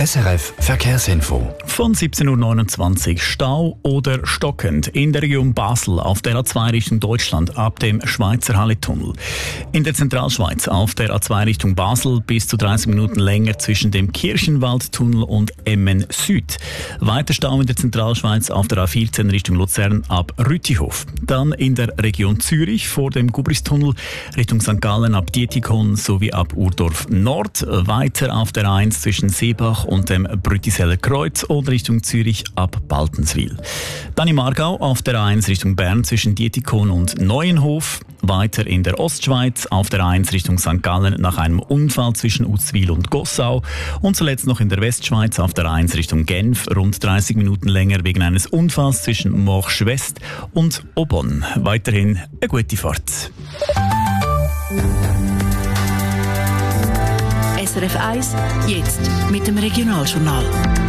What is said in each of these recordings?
SRF Verkehrsinfo. Von 17.29 Uhr Stau oder stockend in der Region Basel auf der A2 Richtung Deutschland ab dem Schweizer Halletunnel. In der Zentralschweiz auf der A2 Richtung Basel bis zu 30 Minuten länger zwischen dem Kirchenwaldtunnel und Emmen Süd. Weiter Stau in der Zentralschweiz auf der A14 Richtung Luzern ab Rütihof. Dann in der Region Zürich vor dem Gubristunnel Richtung St. Gallen ab Dietikon sowie ab Urdorf Nord. Weiter auf der A1 zwischen Seebach und dem Brütiseller Kreuz und Richtung Zürich ab Baltenswil. Dann im Aargau auf der A1 Richtung Bern zwischen Dietikon und Neuenhof. Weiter in der Ostschweiz auf der A1 Richtung St. Gallen nach einem Unfall zwischen Uzwil und Gossau. Und zuletzt noch in der Westschweiz auf der A1 Richtung Genf rund 30 Minuten länger wegen eines Unfalls zwischen Morsch West und Aubonne. Weiterhin eine gute Fahrt. SRF 1, jetzt mit dem Regionaljournal.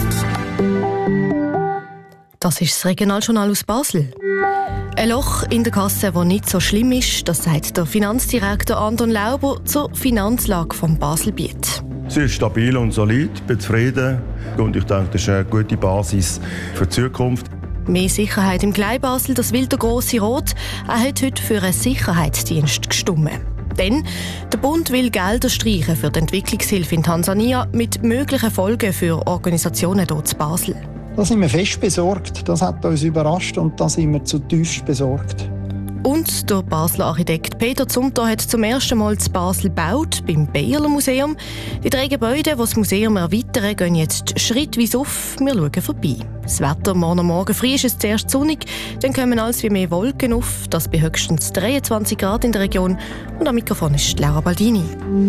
Das ist das Regionaljournal aus Basel. Ein Loch in der Kasse, das nicht so schlimm ist, das sagt der Finanzdirektor Anton Lauber zur Finanzlage von Baselbiet. Sie ist stabil und solid, bin zufrieden und ich denke, das ist eine gute Basis für die Zukunft. Mehr Sicherheit im Kleinbasel, das will der Grosse Rot. Er hat heute für einen Sicherheitsdienst gestimmt. Denn der Bund will Gelder streichen für die Entwicklungshilfe in Tansania mit möglichen Folgen für Organisationen hier in Basel. Da sind wir fest besorgt. Das hat uns überrascht und da sind wir zutiefst besorgt. Und der Basler Architekt Peter Zumthor hat zum ersten Mal in Basel gebaut, beim Bayerler Museum. Die 3 Gebäude, die das Museum erweitern, gehen jetzt schrittweise auf. Wir schauen vorbei. Das Wetter morgen früh ist es zuerst sonnig, dann kommen alles wie mehr Wolken auf. Das bei höchstens 23 Grad in der Region. Und am Mikrofon ist Laura Baldini.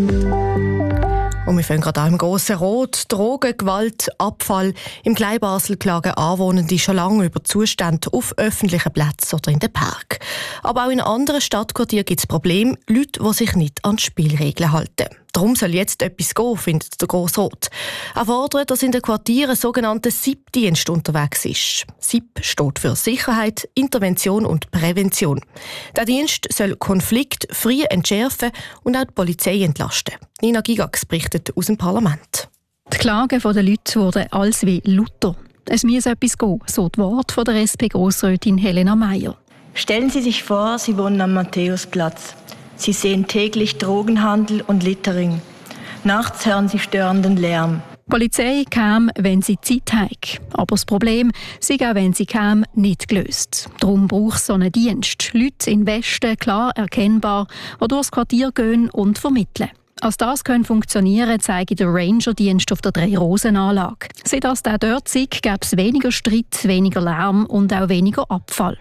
Und wir fangen gerade an im Grossen Rot. Drogen, Gewalt, Abfall. Im Kleinbasel klagen Anwohnende schon lange über Zustände auf öffentlichen Plätzen oder in den Park. Aber auch in anderen Stadtquartieren gibt es Probleme, Leute, die sich nicht an die Spielregeln halten. Darum soll jetzt etwas gehen, findet der Grosse Rot. Er fordert, dass in den Quartieren ein sogenannter SIP-Dienst unterwegs ist. SIP steht für Sicherheit, Intervention und Prävention. Der Dienst soll Konflikte früh entschärfen und auch die Polizei entlasten. Nina Gigax berichtet aus dem Parlament. Die Klagen der Leute wurden als wie lauter. Es muss etwas gehen, so die Worte von der SP-Grossrätin Helena Meyer. Stellen Sie sich vor, Sie wohnen am Matthäusplatz. Sie sehen täglich Drogenhandel und Littering. Nachts hören Sie störenden Lärm. Die Polizei kam, wenn sie Zeit hat. Aber das Problem sei auch, wenn sie kam, nicht gelöst. Darum braucht es so einen Dienst. Leute in Westen, klar erkennbar, die durchs Quartier gehen und vermitteln. Als das funktionieren kann, zeigt der Ranger-Dienst auf der Drei-Rosen-Anlage. Seit das der dort sei, gäbe es weniger Streit, weniger Lärm und auch weniger Abfall.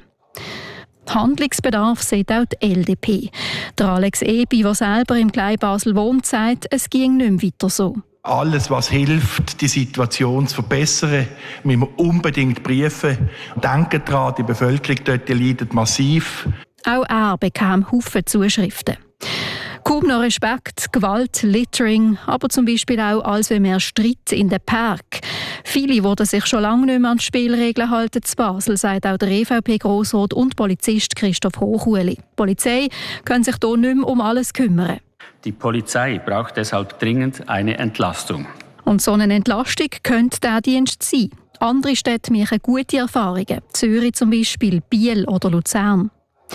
Handlungsbedarf sieht auch die LDP. Der Alex Ebi, der selber im Kleinbasel wohnt, sagt, es ging nicht mehr weiter so. Alles, was hilft, die Situation zu verbessern, müssen wir unbedingt prüfen. Denken daran, die Bevölkerung dort leidet massiv. Auch er bekam Haufen Zuschriften. Kaum noch Respekt, Gewalt, Littering, aber zum Beispiel auch als wenn mehr Streit in den Park. Viele würden sich schon lange nicht mehr an die Spielregeln halten zu Basel, sagt auch der EVP-Grossrat und Polizist Christoph Hochuli. Die Polizei kann sich hier nicht mehr um alles kümmern. Die Polizei braucht deshalb dringend eine Entlastung. Und so eine Entlastung könnte der Dienst sein. Andere Städte machen gute Erfahrungen. Zürich zum Beispiel, Biel oder Luzern.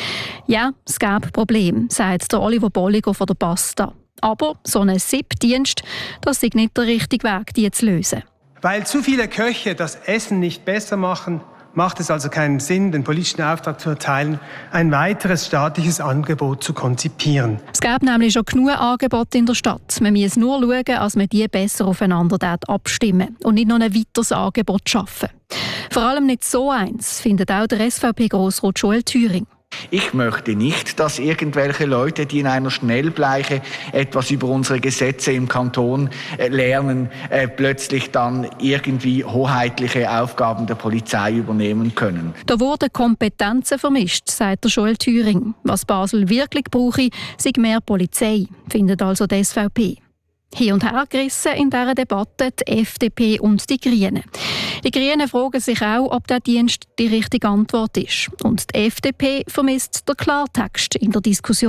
Ja, es gäbe Probleme, sagt der Oliver Bolliger von der Pasta. Aber so ein SIP-Dienst, das ist nicht der richtige Weg, die zu lösen. Weil zu viele Köche das Essen nicht besser machen, macht es also keinen Sinn, den politischen Auftrag zu erteilen, ein weiteres staatliches Angebot zu konzipieren. Es gäbe nämlich schon genug Angebote in der Stadt. Man muss nur schauen, dass man die besser aufeinander abstimmen und nicht noch ein weiteres Angebot schaffen. Vor allem nicht so eins, findet auch der SVP-Grossrat Joel Thüring. Ich möchte nicht, dass irgendwelche Leute, die in einer Schnellbleiche etwas über unsere Gesetze im Kanton lernen, plötzlich dann irgendwie hoheitliche Aufgaben der Polizei übernehmen können. Da wurden Kompetenzen vermischt, sagt der Joel Thüring. Was Basel wirklich brauche, sei mehr Polizei, findet also die SVP. Hin und her gerissen in dieser Debatte die FDP und die Grünen. Die Grünen fragen sich auch, ob der Dienst die richtige Antwort ist. Und die FDP vermisst den Klartext in der Diskussion.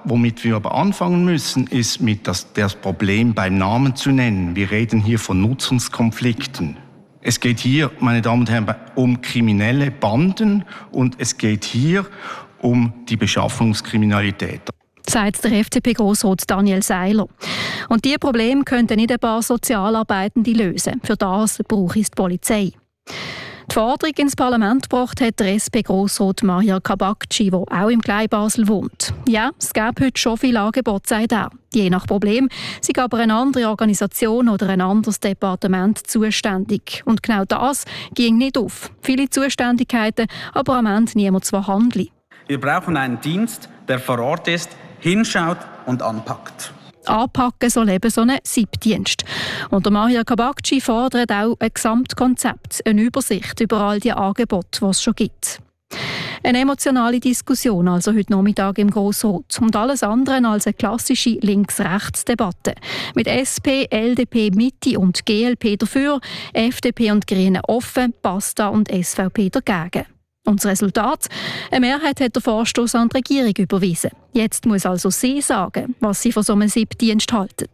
womit wir aber anfangen müssen, ist das Problem beim Namen zu nennen. Wir reden hier von Nutzungskonflikten. Es geht hier, meine Damen und Herren, um kriminelle Banden und es geht hier um die Beschaffungskriminalität. Sagt der FDP-Grossrat Daniel Seiler. Und diese Probleme könnten nicht ein paar Sozialarbeitende lösen. Für das braucht es die Polizei. Die Forderung ins Parlament gebracht hat der SP-Grossrat Mahir Kabakci, der auch im Kleinbasel wohnt. Ja, es gäbe heute schon viele Angebote, sagt er. Je nach Problem sei aber eine andere Organisation oder ein anderes Departement zuständig. Und genau das ging nicht auf. Viele Zuständigkeiten, aber am Ende niemand zu handeln. Wir brauchen einen Dienst, der vor Ort ist, hinschaut und anpackt. Anpacken soll eben so ein SIP-Dienst. Und der Mahir Kabakci fordert auch ein Gesamtkonzept, eine Übersicht über all die Angebote, die es schon gibt. Eine emotionale Diskussion also heute Nachmittag im Grossrat. Und alles andere als eine klassische Links-Rechts-Debatte. Mit SP, LDP, Mitte und GLP dafür, FDP und Grüne offen, Basta und SVP dagegen. Und das Resultat? Eine Mehrheit hat den Vorstoss an die Regierung überwiesen. Jetzt muss also sie sagen, was sie von so einem SIP-Dienst halten.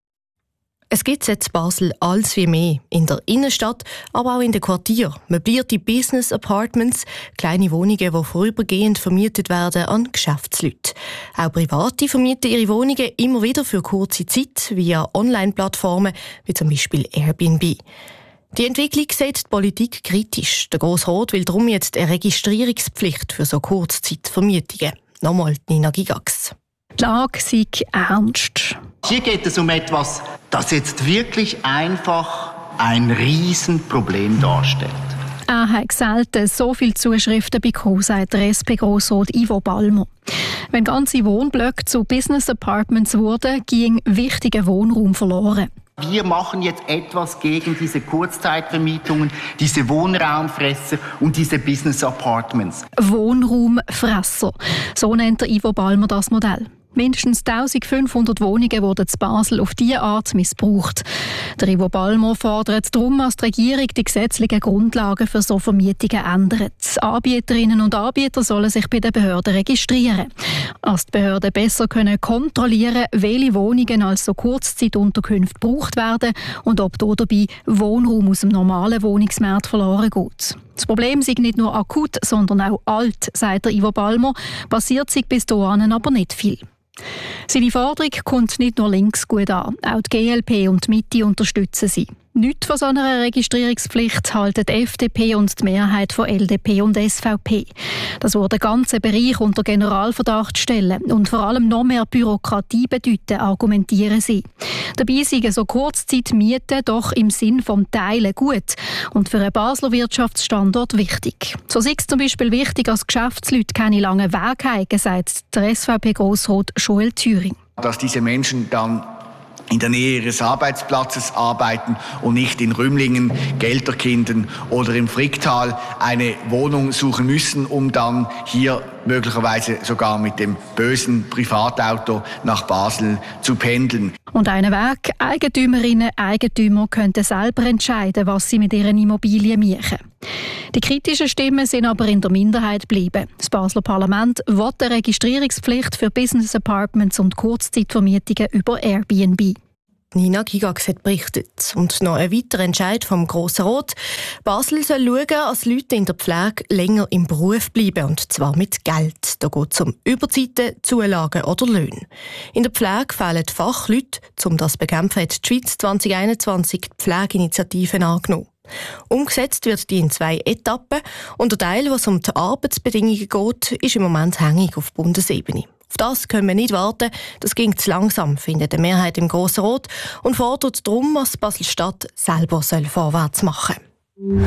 Es gibt jetzt in Basel alles wie mehr. In der Innenstadt, aber auch in den Quartieren. Möblierte Business Apartments, kleine Wohnungen, die vorübergehend vermietet werden an Geschäftsleute. Auch Private vermieten ihre Wohnungen immer wieder für kurze Zeit via Online-Plattformen, wie zum Beispiel Airbnb. Die Entwicklung sieht die Politik kritisch. Der Grossrat will darum jetzt eine Registrierungspflicht für so Kurzzeitvermietungen. Nochmal Nina Gigax. Die Lage sei ernst. Hier geht es um etwas, das jetzt wirklich einfach ein Riesenproblem darstellt. Er hat selten so viele Zuschriften bekommen, sagt der SP-Grossrat Ivo Balmer. Wenn ganze Wohnblöcke zu Business Apartments wurden, ging wichtiger Wohnraum verloren. Wir machen jetzt etwas gegen diese Kurzzeitvermietungen, diese Wohnraumfresser und diese Business Apartments. Wohnraumfresser, so nennt der Ivo Balmer das Modell. Mindestens 1500 Wohnungen wurden in Basel auf diese Art missbraucht. Der Ivo Balmer fordert darum, dass die Regierung die gesetzlichen Grundlagen für so Vermietungen ändert. Anbieterinnen und Anbieter sollen sich bei den Behörden registrieren. Dass die Behörden besser kontrollieren können, welche Wohnungen als so Kurzzeitunterkünfte gebraucht werden und ob dabei Wohnraum aus dem normalen Wohnungsmarkt verloren geht. Das Problem sei nicht nur akut, sondern auch alt, sagt der Ivo Balmer. Passiert sei bis dahin aber nicht viel. Seine Forderung kommt nicht nur links gut an. Auch die GLP und die Mitte unterstützen sie. Nichts von so einer Registrierungspflicht halten die FDP und die Mehrheit von LDP und SVP. Das würde den ganzen Bereich unter Generalverdacht stellen und vor allem noch mehr Bürokratie bedeuten, argumentieren sie. Dabei seien so Kurzzeitmieten doch im Sinn vom Teilen gut und für einen Basler Wirtschaftsstandort wichtig. So sei es zum Beispiel wichtig, dass Geschäftsleute keine langen Wege haben, sagt der SVP-Grossrat Joel Thüring. Dass diese Menschen dann in der Nähe ihres Arbeitsplatzes arbeiten und nicht in Rümlingen, Gelterkinden oder im Fricktal eine Wohnung suchen müssen, um dann hier möglicherweise sogar mit dem bösen Privatauto nach Basel zu pendeln. Und einen Weg, Eigentümerinnen und Eigentümer könnten selber entscheiden, was sie mit ihren Immobilien machen. Die kritischen Stimmen sind aber in der Minderheit geblieben. Das Basler Parlament will eine Registrierungspflicht für Business Apartments und Kurzzeitvermietungen über Airbnb. Nina Gigax hat berichtet. Und noch ein weiterer Entscheid vom Grossen Rat. Basel soll schauen, dass Leute in der Pflege länger im Beruf bleiben, und zwar mit Geld. Da geht es um Überzeiten, Zulagen oder Löhne. In der Pflege fehlen Fachleute. Um das zu bekämpfen, hat die Schweiz 2021 die Pflegeinitiativen angenommen. Umgesetzt wird die in 2 Etappen und der Teil, was um die Arbeitsbedingungen geht, ist im Moment hängig auf Bundesebene. Auf das können wir nicht warten, das ging zu langsam, findet die Mehrheit im Grossen Rat und fordert darum, dass Basel-Stadt selber vorwärts machen soll.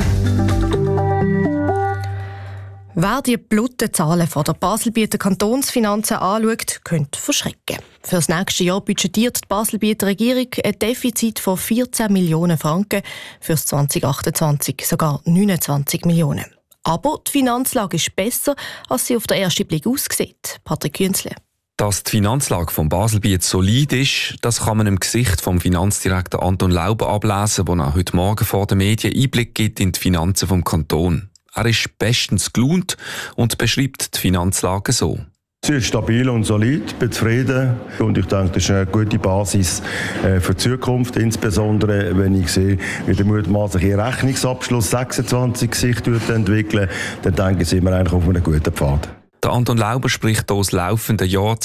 Wer die Blutenzahlen von der Baselbieter Kantonsfinanzen anschaut, könnte verschrecken. Für das nächste Jahr budgetiert die Baselbieter Regierung ein Defizit von 14 Millionen Franken, fürs 2028 sogar 29 Millionen. Aber die Finanzlage ist besser, als sie auf den ersten Blick aussieht. Patrick Künzle. Dass die Finanzlage von Baselbiet solid ist, das kann man im Gesicht vom Finanzdirektor Anton Lauber ablesen, der heute Morgen vor den Medien Einblick gibt in die Finanzen vom Kanton. Er ist bestens gelaunt und beschreibt die Finanzlage so. Sie ist stabil und solid, bin zufrieden und ich denke, das ist eine gute Basis für die Zukunft, insbesondere wenn ich sehe, wie der mutmaßliche Rechnungsabschluss 26 sich entwickelt, dann denke ich, sind wir eigentlich auf einem guten Pfad. Der Anton Lauber spricht hier das laufende Jahr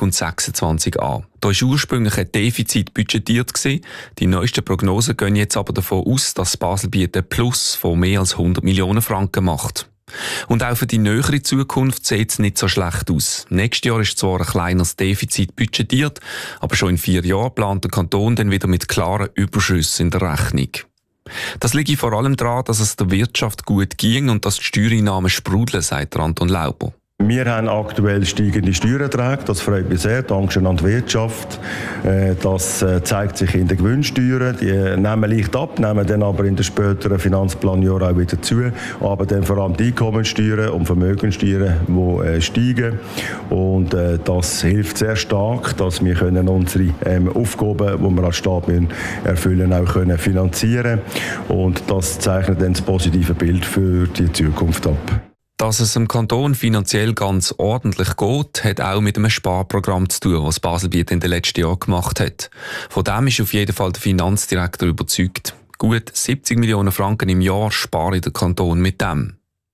2026 an. Da war ursprünglich ein Defizit budgetiert gewesen. Die neuesten Prognosen gehen jetzt aber davon aus, dass Baselbiet ein Plus von mehr als 100 Millionen Franken macht. Und auch für die nähere Zukunft sieht es nicht so schlecht aus. Nächstes Jahr ist zwar ein kleineres Defizit budgetiert, aber schon in 4 Jahren plant der Kanton dann wieder mit klaren Überschüssen in der Rechnung. Das liegt vor allem daran, dass es der Wirtschaft gut ging und dass die Steuereinnahmen sprudeln, sagt Anton Lauber. Wir haben aktuell steigende Steuererträge, das freut mich sehr, Dankeschön an die Wirtschaft. Das zeigt sich in den Gewinnsteuern, die nehmen leicht ab, nehmen dann aber in den späteren Finanzplanjahren auch wieder zu, aber dann vor allem die Einkommensteuern und Vermögenssteuern, die steigen. Und das hilft sehr stark, dass wir unsere Aufgaben, die wir als Staat erfüllen, auch finanzieren können. Und das zeichnet dann das positive Bild für die Zukunft ab. Dass es dem Kanton finanziell ganz ordentlich geht, hat auch mit einem Sparprogramm zu tun, das Baselbiet in den letzten Jahren gemacht hat. Von dem ist auf jeden Fall der Finanzdirektor überzeugt. Gut 70 Millionen Franken im Jahr spare der Kanton mit dem.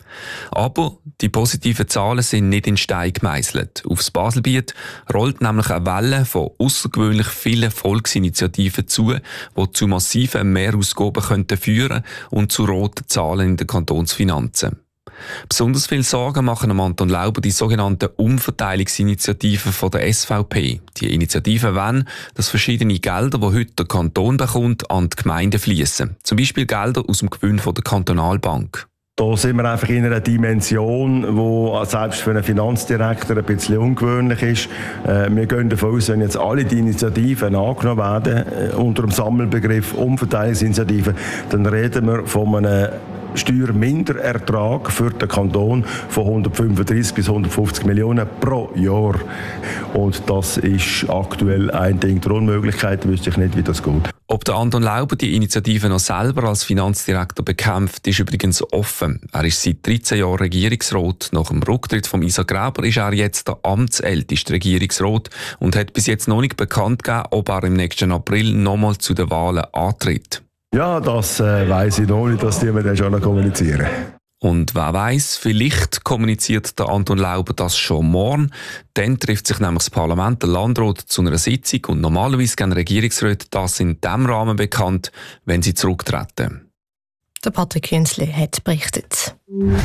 Aber die positiven Zahlen sind nicht in Stein gemeißelt. Aufs Baselbiet rollt nämlich eine Welle von außergewöhnlich vielen Volksinitiativen zu, die zu massiven Mehrausgaben führen könnten und zu roten Zahlen in den Kantonsfinanzen. Besonders viel Sorgen machen am Anton Lauber die sogenannten Umverteilungsinitiativen von der SVP. Die Initiativen wollen, dass verschiedene Gelder, die heute der Kanton bekommt, an die Gemeinden fließen. Zum Beispiel Gelder aus dem Gewinn von der Kantonalbank. Da sind wir einfach in einer Dimension, die selbst für einen Finanzdirektor ein bisschen ungewöhnlich ist. Wir gehen davon aus, wenn jetzt alle die Initiativen angenommen werden, unter dem Sammelbegriff Umverteilungsinitiativen, dann reden wir von einem Steuerminderertrag für den Kanton von 135 bis 150 Millionen pro Jahr. Und das ist aktuell ein Ding der Unmöglichkeit, wüsste ich nicht, wie das geht. Ob der Anton Lauber die Initiative noch selber als Finanzdirektor bekämpft, ist übrigens offen. Er ist seit 13 Jahren Regierungsrat. Nach dem Rücktritt von Isa Graber ist er jetzt der amtsälteste Regierungsrat und hat bis jetzt noch nicht bekannt gegeben, ob er im nächsten April nochmal zu den Wahlen antritt. Ja, das weiss ich noch nicht, das müssen wir dann schon noch kommunizieren. Und wer weiss, vielleicht kommuniziert der Anton Lauber das schon morgen. Dann trifft sich nämlich das Parlament, der Landrat, zu einer Sitzung und normalerweise geben Regierungsräte das in diesem Rahmen bekannt, wenn sie zurücktreten. Der Patrick Künzli hat berichtet.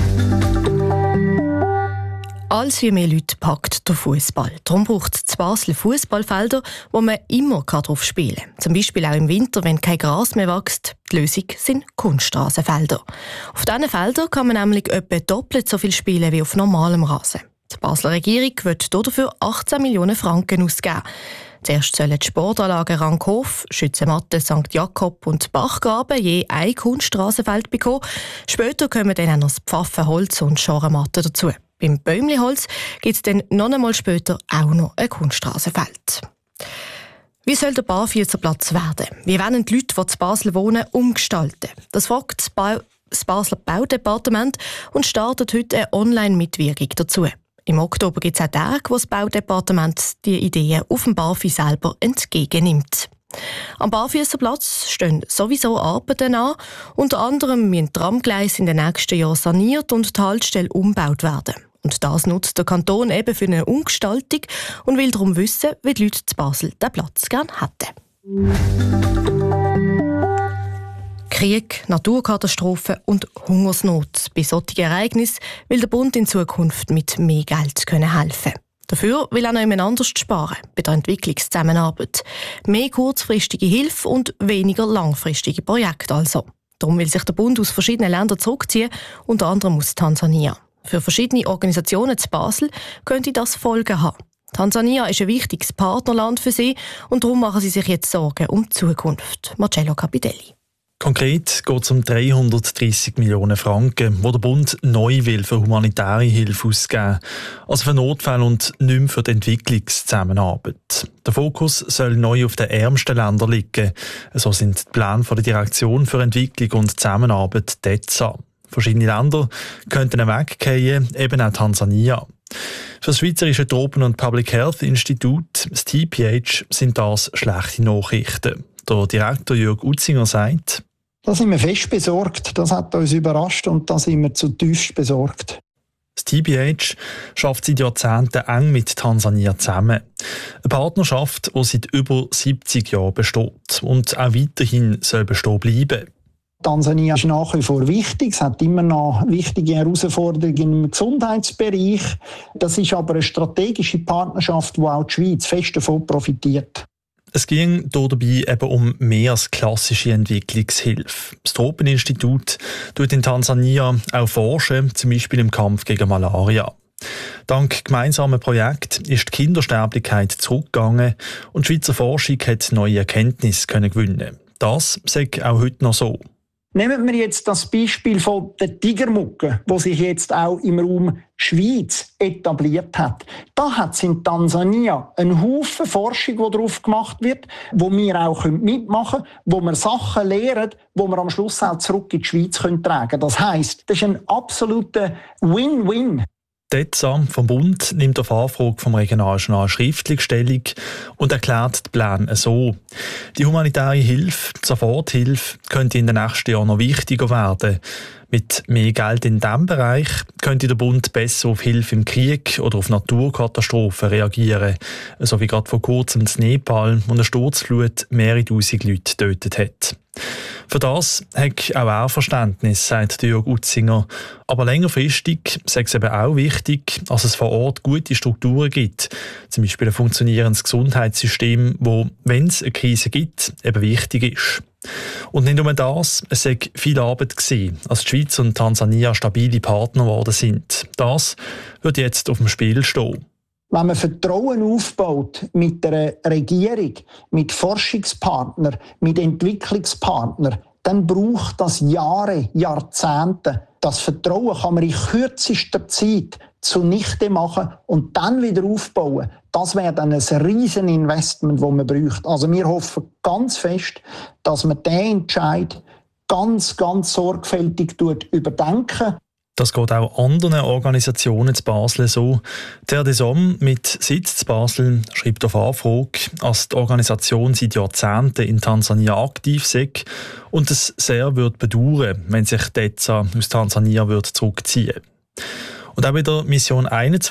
Als wie mehr Leute packt der Fußball. Darum braucht es in Basel Fußballfelder, wo man immer drauf spielen kann. Zum Beispiel auch im Winter, wenn kein Gras mehr wächst. Die Lösung sind Kunststraßenfelder. Auf diesen Feldern kann man nämlich etwa doppelt so viel spielen wie auf normalem Rasen. Die Basler Regierung wird dafür 18 Millionen Franken ausgeben. Zuerst sollen die Sportanlagen Rankhof, Schützenmatte, St. Jakob und Bachgraben je ein Kunststraßenfeld bekommen. Später kommen dann auch noch das Pfaffenholz und Schorenmatte dazu. Beim Bäumliholz gibt es dann noch einmal später auch noch ein Kunststraßenfeld. Wie soll der Barfüßerplatz werden? Wie wollen die Leute, die in Basel wohnen, umgestalten? Das fragt das Basler Baudepartement und startet heute eine Online-Mitwirkung dazu. Im Oktober gibt es auch Tage, wo das Baudepartement die Ideen auf dem Barfi selber entgegennimmt. Am Barfüßerplatz stehen sowieso Arbeiten an. Unter anderem müssen Tramgleise in den nächsten Jahren saniert und die Haltestelle umgebaut werden. Und das nutzt der Kanton eben für eine Umgestaltung und will darum wissen, wie die Leute zu Basel den Platz gerne hätten. Krieg, Naturkatastrophen und Hungersnot. Bei solchen Ereignissen will der Bund in Zukunft mit mehr Geld helfen können. Dafür will er noch jemand anders sparen, bei der Entwicklungszusammenarbeit. Mehr kurzfristige Hilfe und weniger langfristige Projekte also. Darum will sich der Bund aus verschiedenen Ländern zurückziehen, unter anderem aus Tansania. Für verschiedene Organisationen zu Basel könnte das Folgen haben. Tansania ist ein wichtiges Partnerland für sie und darum machen sie sich jetzt Sorgen um die Zukunft. Marcello Capitelli. Konkret geht es um 330 Millionen Franken, die der Bund neu will für humanitäre Hilfe ausgeben. Also für Notfälle und nicht mehr für die Entwicklungszusammenarbeit. Der Fokus soll neu auf den ärmsten Ländern liegen. So sind die Pläne von der Direktion für Entwicklung und Zusammenarbeit DEZA. Verschiedene Länder könnten weggehen, eben auch Tansania. Für das Schweizerische Tropen- und Public Health Institute, das TPH, sind das schlechte Nachrichten. Der Direktor Jörg Utzinger sagt: Da sind wir fest besorgt, das hat uns überrascht und da sind wir zutiefst besorgt. Das TPH schafft seit Jahrzehnten eng mit Tansania zusammen. Eine Partnerschaft, die seit über 70 Jahren besteht und auch weiterhin soll bestehen bleiben. Tansania ist nach wie vor wichtig. Es hat immer noch wichtige Herausforderungen im Gesundheitsbereich. Das ist aber eine strategische Partnerschaft, wo auch die Schweiz fest davon profitiert. Es ging dabei eben um mehr als klassische Entwicklungshilfe. Das Tropeninstitut tut in Tansania auch forschen, zum Beispiel im Kampf gegen Malaria. Dank gemeinsamen Projekten ist die Kindersterblichkeit zurückgegangen und die Schweizer Forschung hat neue Erkenntnisse gewinnen. Das sagt auch heute noch so. Nehmen wir jetzt das Beispiel von der Tigermucke, wo sich jetzt auch im Raum Schweiz etabliert hat. Da hat es in Tansania einen Haufen Forschung, die darauf gemacht wird, wo wir auch mitmachen können, wo wir Sachen lernen, wo wir am Schluss auch zurück in die Schweiz tragen können. Das heisst, das ist ein absoluter Win-Win. Die ETSA vom Bund nimmt auf Anfrage vom Regionaljournal schriftlich Stellung und erklärt die Pläne so. Die humanitäre Hilfe, die Soforthilfe, könnte in den nächsten Jahren noch wichtiger werden. Mit mehr Geld in diesem Bereich könnte der Bund besser auf Hilfe im Krieg oder auf Naturkatastrophen reagieren, so wie gerade vor kurzem in Nepal, wo eine Sturzflut mehrere tausend Leute getötet hat. Für das hat auch er Verständnis, sagt Jörg Utzinger. Aber längerfristig sei es eben auch wichtig, dass es vor Ort gute Strukturen gibt. Zum Beispiel ein funktionierendes Gesundheitssystem, wo, wenn es eine Krise gibt, eben wichtig ist. Und nicht nur das, es sei viel Arbeit gewesen, als die Schweiz und Tansania stabile Partner geworden sind. Das wird jetzt auf dem Spiel stehen. Wenn man Vertrauen aufbaut mit einer Regierung, mit Forschungspartnern, mit Entwicklungspartnern, dann braucht das Jahre, Jahrzehnte. Das Vertrauen kann man in kürzester Zeit zunichte machen und dann wieder aufbauen. Das wäre dann ein riesen Investment, das man braucht. Also wir hoffen ganz fest, dass man diesen Entscheid ganz, ganz sorgfältig überdenken. Das geht auch anderen Organisationen zu Basel so. Der DESOM mit Sitz zu Basel schreibt auf Anfrage, dass die Organisation seit Jahrzehnten in Tansania aktiv sei und es sehr bedauern, wenn sich die ETSA aus Tansania zurückziehen würde. Und auch bei der Mission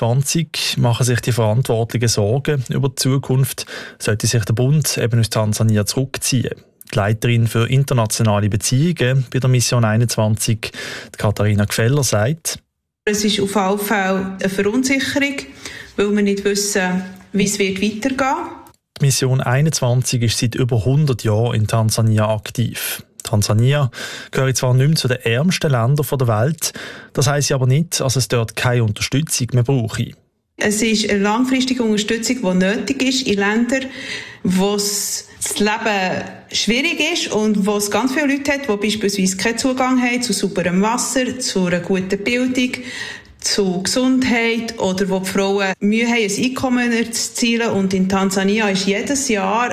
21 machen sich die Verantwortlichen Sorgen über die Zukunft, sollte sich der Bund eben aus Tansania zurückziehen. Die Leiterin für internationale Beziehungen bei der Mission 21, Katharina Gfeller, sagt: Es ist auf jeden Fall eine Verunsicherung, weil wir nicht wissen, wie es weitergehen wird. Die Mission 21 ist seit über 100 Jahren in Tansania aktiv. Tansania gehört zwar nicht mehr zu den ärmsten Ländern der Welt, das heisst aber nicht, dass es dort keine Unterstützung mehr brauche. Es ist eine langfristige Unterstützung, die nötig ist in Ländern, wo das Leben schwierig ist und wo es ganz viele Leute hat, die beispielsweise keinen Zugang haben zu sauberem Wasser, zu einer guten Bildung, zu Gesundheit oder wo die Frauen Mühe haben, ein Einkommen zu erzielen. Und in Tansania ist jedes Jahr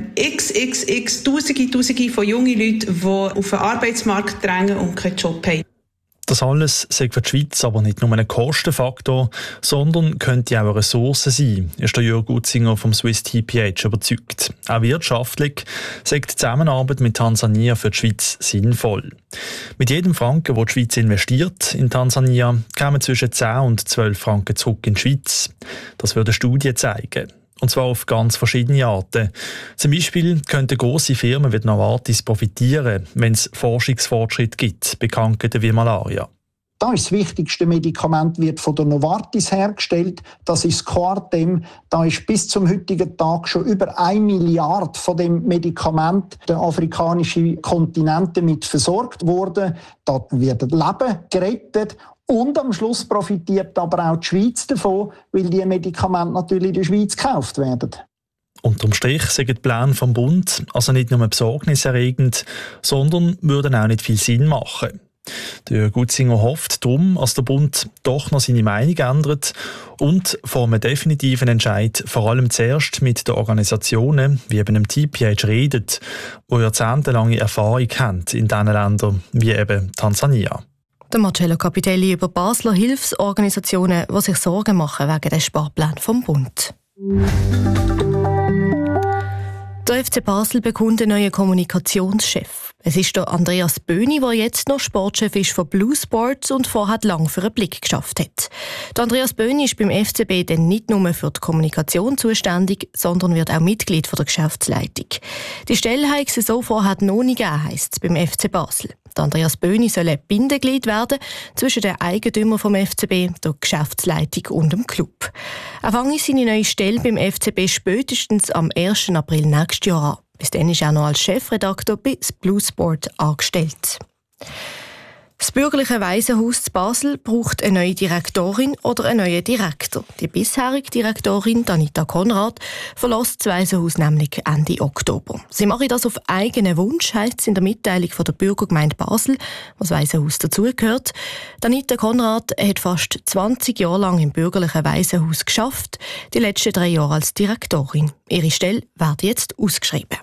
Tausende von jungen Leuten, die auf den Arbeitsmarkt drängen und keinen Job haben. Das alles sei für die Schweiz aber nicht nur ein Kostenfaktor, sondern könnte auch eine Ressource sein, ist der Jörg Utzinger vom Swiss TPH überzeugt. Auch wirtschaftlich sei die Zusammenarbeit mit Tansania für die Schweiz sinnvoll. Mit jedem Franken, den die Schweiz investiert in Tansania, kämen zwischen 10 und 12 Franken zurück in die Schweiz. Das würde eine Studie zeigen. Und zwar auf ganz verschiedene Arten. Zum Beispiel könnten grosse Firmen wie Novartis profitieren, wenn es Forschungsfortschritte gibt bei Krankheiten wie Malaria. Da ist das wichtigste Medikament wird von der Novartis hergestellt. Das ist Coartem. Da ist bis zum heutigen Tag schon über 1 Milliarde von dem Medikament der afrikanischen Kontinent damit versorgt worden. Da werden Leben gerettet. Und am Schluss profitiert aber auch die Schweiz davon, weil die Medikamente natürlich in der Schweiz gekauft werden. Unterm Strich sind die Pläne vom Bund also nicht nur besorgniserregend, sondern würden auch nicht viel Sinn machen. Der Gutzinger hofft darum, dass der Bund doch noch seine Meinung ändert und vor einem definitiven Entscheid vor allem zuerst mit den Organisationen wie eben dem TPH redet, die jahrzehntelange Erfahrung haben in diesen Ländern wie eben Tansania. Der Marcello Capitelli über Basler Hilfsorganisationen, die sich Sorgen machen wegen des Sparplans vom Bund. Der FC Basel bekommt einen neuen Kommunikationschef. Es ist der Andreas Böhni, der jetzt noch Sportchef ist von Blue Sports und vorher lang für einen Blick geschafft hat. Der Andreas Böhni ist beim FCB dann nicht nur für die Kommunikation zuständig, sondern wird auch Mitglied der Geschäftsleitung. Die Stelle hat es so vorher noch nie gegeben, heisst es beim FC Basel. Der Andreas Böhni soll ein Bindeglied werden zwischen den Eigentümern vom FCB, der Geschäftsleitung und dem Club. Er fängt seine neue Stelle beim FCB spätestens am 1. April nächstes Jahr an. Bis dann ist er noch als Chefredakteur bei Blue Sport angestellt. Das bürgerliche Waisenhaus zu Basel braucht eine neue Direktorin oder einen neuen Direktor. Die bisherige Direktorin, Danita Konrad, verlässt das Waisenhaus nämlich Ende Oktober. Sie mache das auf eigenen Wunsch, heisst es in der Mitteilung von der Bürgergemeinde Basel, was Waisenhaus dazugehört. Danita Konrad hat fast 20 Jahre lang im bürgerlichen Waisenhaus geschafft, die letzten 3 Jahre als Direktorin. Ihre Stelle wird jetzt ausgeschrieben.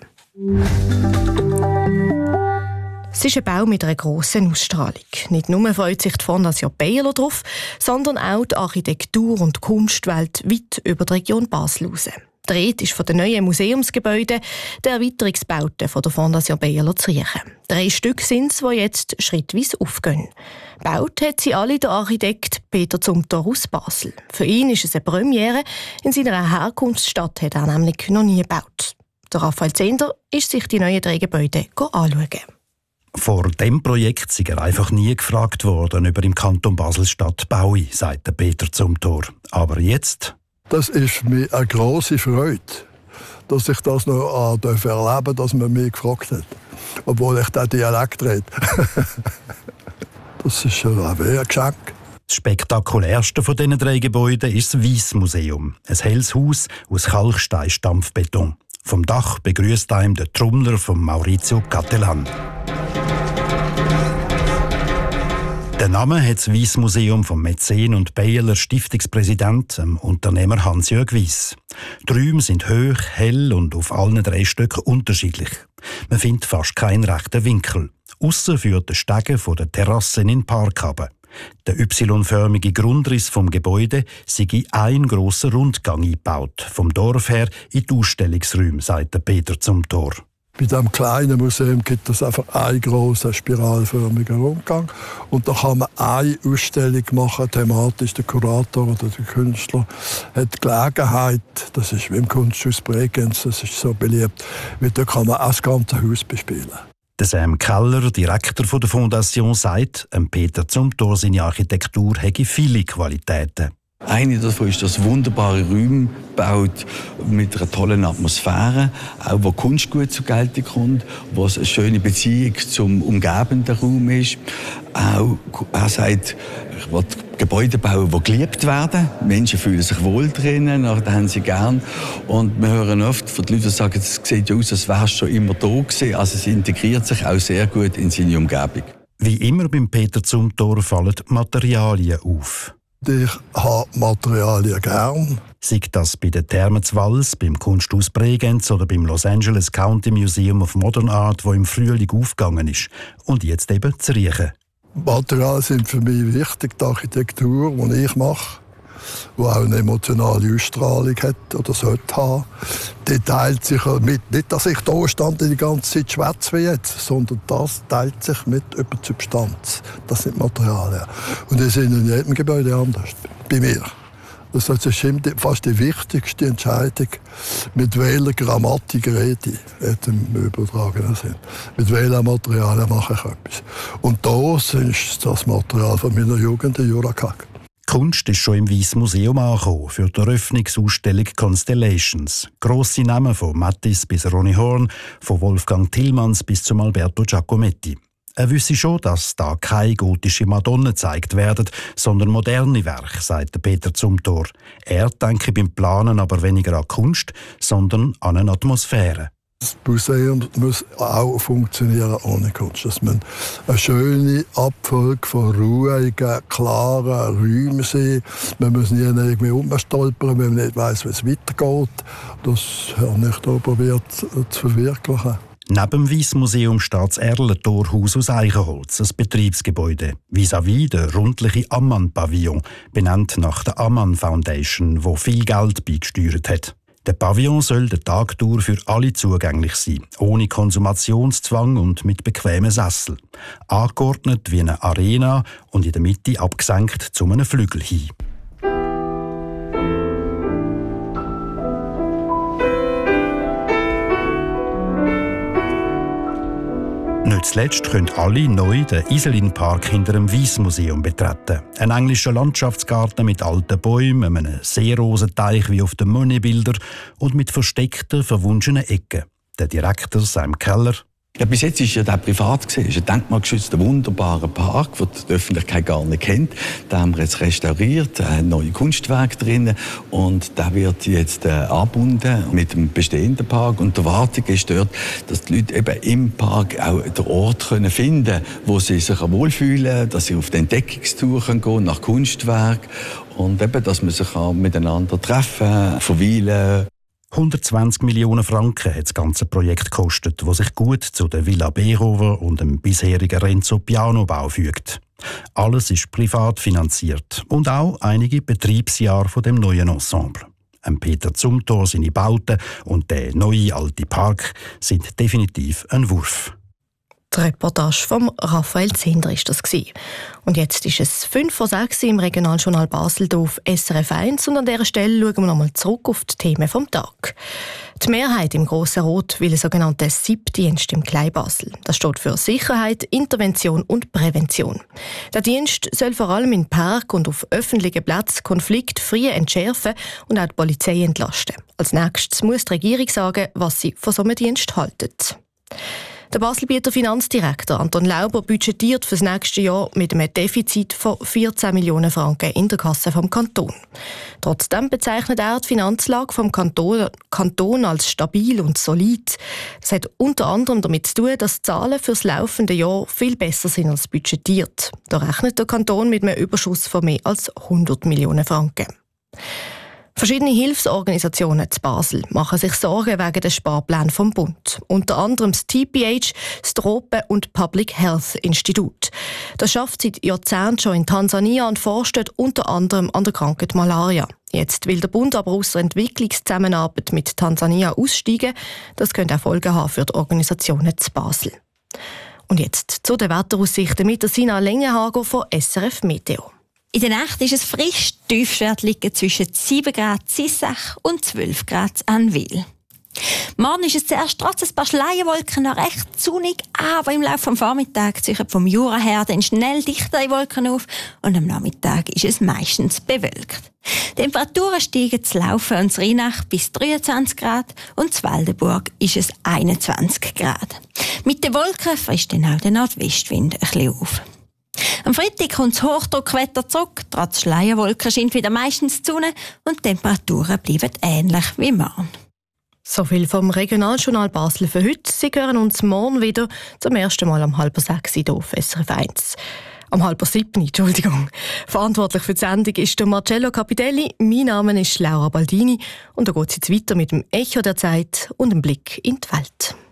Es ist ein Bau mit einer grossen Ausstrahlung. Nicht nur freut sich die Fondation Bayerler drauf, sondern auch die Architektur- und Kunstwelt weit über die Region Basel raus. Die Rede ist von den neuen Museumsgebäuden, der Erweiterungsbauten von der Fondation Bayerler zu riechen. 3 Stück sind es, die jetzt schrittweise aufgehen. Baut hat sie alle der Architekt Peter Zumthor aus Basel. Für ihn ist es eine Premiere. In seiner Herkunftsstadt hat er nämlich noch nie gebaut. Der Raphael Zehnder ist sich die neuen 3 Gebäude anschauen. Vor diesem Projekt sei er einfach nie gefragt worden, ob er im Kanton Basel-Stadt baue, sagt Peter Zumthor. Aber jetzt? Das ist mir eine grosse Freude, dass ich das noch erleben darf, dass man mich gefragt hat. Obwohl ich den Dialekt rede. Das ist ein Geschenk. Das spektakulärste von diesen 3 Gebäuden ist das Wyss-Museum. Ein helles Haus aus Kalkstein-Stampfbeton. Vom Dach begrüßt einem der Trommler von Maurizio Cattelan. Den Namen hat das Wyss-Museum vom Mäzen und Bayerler Stiftungspräsident, dem Unternehmer Hans-Jörg Wyss. Die Räume sind hoch, hell und auf allen 3 Stöcken unterschiedlich. Man findet fast keinen rechten Winkel. Ausser für den Stegen von der Terrassen in den Park runter. Der y-förmige Grundriss vom Gebäude sei in einen grossen Rundgang eingebaut, vom Dorf her in die Ausstellungsräume, sagt Peter Zumthor. Bei diesem kleinen Museum gibt es einfach einen grossen spiralförmigen Rundgang. Und da kann man eine Ausstellung machen, thematisch. Der Kurator oder der Künstler hat die Gelegenheit, das ist wie im Kunsthaus Bregenz, das ist so beliebt, weil da kann man auch das ganze Haus bespielen. Der Sam Keller, Direktor der Fondation, sagt, Peter Zumthor, seine Architektur hätte viele Qualitäten. Eine davon ist, dass wunderbare Räume baut mit einer tollen Atmosphäre, auch wo Kunstgut zur Geltung kommt, wo es eine schöne Beziehung zum umgebenden Raum ist. Auch, er sagt, ich will Gebäude bauen, die geliebt werden. Menschen fühlen sich wohl drinnen, das haben sie gern. Und wir hören oft von den Leuten, die sagen, es sieht ja aus, als wäre es schon immer da gewesen. Also es integriert sich auch sehr gut in seine Umgebung. Wie immer beim Peter Zumthor fallen Materialien auf. Ich habe Materialien gern. Sei das bei den Thermen zu Wals, beim Kunsthaus Bregenz oder beim Los Angeles County Museum of Modern Art, wo im Frühling aufgegangen ist. Und jetzt eben zu riechen. Materialien sind für mich wichtig. Die Architektur, die ich mache, die auch eine emotionale Ausstrahlung hat oder sollte haben, die teilt sich mit. Nicht, dass ich da stand und die ganze Zeit schwätze wie jetzt, sondern das teilt sich mit über die Substanz. Das sind Materialien. Und die sind in jedem Gebäude anders. Bei mir. Das ist fast die wichtigste Entscheidung, mit welcher Grammatik rede ich, im übertragenen Sinn. Mit welchen Materialien mache ich etwas. Und das ist das Material von meiner Jugend in Juragag. Kunst ist schon im Wyss-Museum angekommen für die Eröffnungsausstellung Constellations. Grosse Namen von Matisse bis Ronny Horn, von Wolfgang Tillmanns bis zum Alberto Giacometti. Er wisse schon, dass da keine gotische Madonna gezeigt werden, sondern moderne Werke, sagt Peter Zumthor. Er denke beim Planen aber weniger an Kunst, sondern an eine Atmosphäre. Das Museum muss auch funktionieren ohne Kunst. Es muss eine schöne Abfolge von ruhigen, klaren Räumen sein. Man muss nie irgendwie umstolpern, wenn man nicht weiss, wie es weitergeht. Das habe ich hier probiert zu verwirklichen. Neben dem Wyss-Museum steht das Erlentorhaus aus Eichenholz, ein Betriebsgebäude. Vis-à-vis der rundliche Ammann-Pavillon, benannt nach der Ammann Foundation, die viel Geld beigesteuert hat. Der Pavillon soll den Tag durch für alle zugänglich sein, ohne Konsumationszwang und mit bequemen Sesseln. Angeordnet wie eine Arena und in der Mitte abgesenkt zu einem Flügel hin. Nicht zuletzt können alle neu den Iselin-Park hinter dem Wyss-Museum betreten. Ein englischer Landschaftsgarten mit alten Bäumen, einem Seerosenteich wie auf den Monet-Bildern und mit versteckten, verwunschenen Ecken. Der Direktor Sam Keller: Ja, bis jetzt war der privat. Es ist ein denkmalgeschützter, wunderbarer Park, den die Öffentlichkeit gar nicht kennt. Den haben wir jetzt restauriert, ein neues Kunstwerk drin und der wird jetzt angebunden mit dem bestehenden Park. Und die Erwartung ist dort, dass die Leute eben im Park auch den Ort finden können, wo sie sich wohlfühlen, dass sie auf die Entdeckungstour gehen können nach Kunstwerk und eben, dass man sich auch miteinander treffen, verweilen. 120 Millionen Franken hat das ganze Projekt gekostet, das sich gut zu der Villa Behover und dem bisherigen Renzo Piano-Bau fügt. Alles ist privat finanziert und auch einige Betriebsjahre von dem neuen Ensemble. Peter Zumthor, seine Bauten und der neue alte Park sind definitiv ein Wurf. Die Reportage von Raphael Zehnder war das. Und jetzt ist es 5:06 im Regionaljournal Basel auf SRF 1 und an dieser Stelle schauen wir nochmal zurück auf die Themen vom Tag. Die Mehrheit im Grossen Rot will einen sogenannten SIP-Dienst im Kleinbasel. Das steht für Sicherheit, Intervention und Prävention. Der Dienst soll vor allem in Park und auf öffentlichen Plätzen Konflikte früh entschärfen und auch die Polizei entlasten. Als nächstes muss die Regierung sagen, was sie von so einem Dienst haltet. Der Baselbieter Finanzdirektor Anton Lauber budgetiert für das nächste Jahr mit einem Defizit von 14 Millionen Franken in der Kasse vom Kanton. Trotzdem bezeichnet er die Finanzlage vom Kanton als stabil und solid. Das hat unter anderem damit zu tun, dass die Zahlen für das laufende Jahr viel besser sind als budgetiert. Da rechnet der Kanton mit einem Überschuss von mehr als 100 Millionen Franken. Verschiedene Hilfsorganisationen zu Basel machen sich Sorgen wegen des Sparplans vom Bund. Unter anderem das TPH, das Tropen- und Public Health Institut. Das schafft seit Jahrzehnten schon in Tansania und forscht unter anderem an der Krankheit Malaria. Jetzt will der Bund aber aus der Entwicklungszusammenarbeit mit Tansania aussteigen. Das könnte auch Folgen haben für die Organisationen zu Basel. Und jetzt zu den Wetteraussichten mit der Sina Lengenhager von SRF Meteo. In der Nacht ist es frisch, die Tiefstwerte liegen zwischen 7 Grad Zissach und 12 Grad Annwil. Morgen ist es zuerst trotz ein paar Schleierwolken noch recht sonnig, aber im Laufe des Vormittags ziehen vom Jura her dann schnell dichtere Wolken auf und am Nachmittag ist es meistens bewölkt. Die Temperaturen steigen zu Laufen und zu Rheinach bis 23 Grad und zu Waldenburg ist es 21 Grad. Mit den Wolken frisst dann auch der Nordwestwind ein bisschen auf. Am Freitag kommt das Hochdruckwetter zurück. Trotz Schleierwolken scheint wieder meistens die Sonne und die Temperaturen bleiben ähnlich wie morgen. So viel vom Regionaljournal Basel für heute. Sie hören uns morgen wieder zum ersten Mal um 5:30 hier auf SRF 1. Um 6:30, Entschuldigung. Verantwortlich für die Sendung ist der Marcello Capitelli. Mein Name ist Laura Baldini und da geht es jetzt weiter mit dem Echo der Zeit und einem Blick in die Welt.